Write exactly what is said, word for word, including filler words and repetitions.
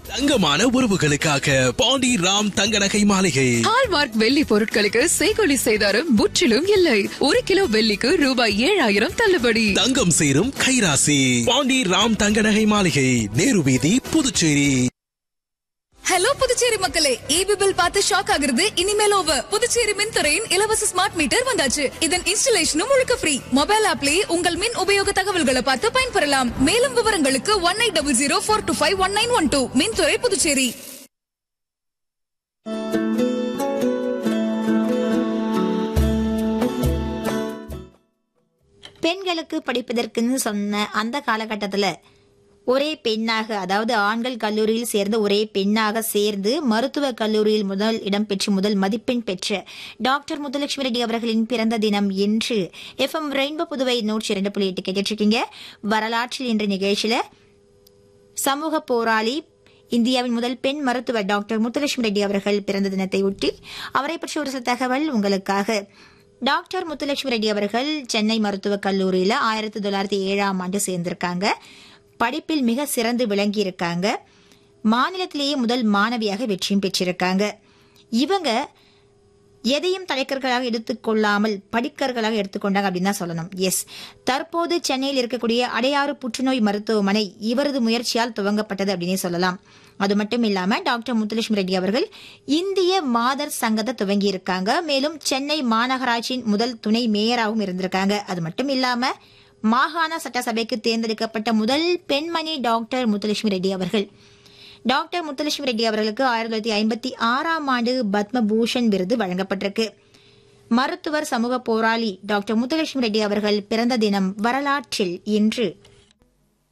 தங்கமான உறவுகளுக்காக பாண்டி ராம் தங்க நகை மாளிகை. ஹால்மார்க் வெள்ளி பொருட்களுக்கு செய்கொலி செய்தாரும் முற்றிலும் இல்லை. ஒரு கிலோ வெள்ளிக்கு ரூபாய் ஏழாயிரம் தள்ளுபடி. தங்கம் சேரும் கைராசி பாண்டி ராம் தங்க நகை மாளிகை, நேரு வீதி, புதுச்சேரி. ஹலோ புதுச்சேரி மக்களே, ஈபி பில் பார்த்து ஷாக் ஆகுறது இனிமேல் ஓவர். புதுச்சேரி மின்துறையின் இலவச ஸ்மார்ட் மீட்டர் வந்தாச்சு. இதன் இன்ஸ்டலேஷனும் முழுக்க ஃப்ரீ. மொபைல் ஆப்லயே உங்கள் மின் உபயோக தகவல்களை பார்த்து பயன்பெறலாம். மேலும் விவரங்களுக்கு one eight double zero four two five one nine one two. மின்துறை புதுச்சேரி. பெண்களுக்கு படிப்பதற்குன்னு சொன்ன அந்த காலகட்டத்தில் ஒரே பெண்ணாக, அதாவது ஆண்கள் கல்லூரியில் சேர்ந்து ஒரே பெண்ணாக சேர்ந்து மருத்துவ கல்லூரியில் முதல் இடம் பெற்று முதல் மதிப்பெண் பெற்ற டாக்டர் முத்துலட்சுமி ரெட்டி அவர்களின் பிறந்த தினம் என்று எஃப்எம் ரெயின்போ புதுவை நூற்றி இரண்டு புள்ளி எட்டு கேட்டிருக்கீங்க. வரலாற்றில் இன்று நிகழ்ச்சியில சமூக போராளி, இந்தியாவின் முதல் பெண் மருத்துவர் டாக்டர் முத்துலட்சுமி ரெட்டி அவர்கள் பிறந்த தினத்தை ஒட்டி அவரை பற்றி ஒரு சில தகவல் உங்களுக்காக. டாக்டர் முத்துலட்சுமி ரெட்டி அவர்கள் சென்னை மருத்துவக் கல்லூரியில ஆயிரத்தி தொள்ளாயிரத்தி ஏழாம் ஆண்டு சேர்ந்திருக்காங்க. படிப்பில் மிக சிறந்து விளங்கி இருக்காங்க. மாநிலத்திலேயே முதல் மாணவியாக வெற்றியும் பெற்றிருக்காங்க. இவங்க எதையும் தலைக்கர்களாக எடுத்துக்கொள்ளாமல் படிக்கர்களாக எடுத்துக்கொண்டாங்க அப்படின்னு தான் சொல்லணும். எஸ், தற்போது சென்னையில் இருக்கக்கூடிய அடையாறு புற்றுநோய் மருத்துவமனை இவரது முயற்சியால் துவங்கப்பட்டது அப்படின்னே சொல்லலாம். அது மட்டும் இல்லாம டாக்டர் முத்துலட்சுமி ரெட்டி அவர்கள் இந்திய மாதர் சங்கத்தை துவங்கி இருக்காங்க. மேலும் சென்னை மாநகராட்சியின் முதல் துணை மேயராகவும் இருந்திருக்காங்க. அது மட்டும் இல்லாம மாகாண சட்டசபைக்கு தேர்ந்தெடுக்கப்பட்ட முதல் பெண்மணி டாக்டர் முத்துலட்சுமி ரெட்டி அவர்கள். டாக்டர் முத்துலட்சுமி ரெட்டி அவர்களுக்கு ஆயிரத்தி தொள்ளாயிரத்தி ஐம்பத்தி ஆறாம் ஆண்டு பத்மபூஷன் விருது வழங்கப்பட்டிருக்கு. மருத்துவர், சமூக போராளி டாக்டர் முத்துலட்சுமி ரெட்டி அவர்கள் பிறந்த தினம் வரலாற்றில் இன்று